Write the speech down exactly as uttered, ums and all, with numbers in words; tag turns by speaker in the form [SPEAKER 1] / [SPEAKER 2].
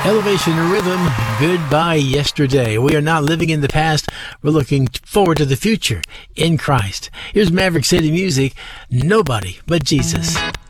[SPEAKER 1] Elevation Rhythm, goodbye yesterday. We are not living in the past. We're looking forward to the future in Christ. Here's Maverick City Music, Nobody But Jesus.